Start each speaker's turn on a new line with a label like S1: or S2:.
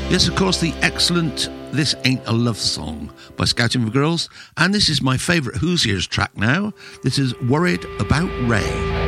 S1: Yes, of course, the excellent This Ain't a Love Song by Scouting for Girls. And this is my favourite Who's Ears track now. This is Worried About Ray.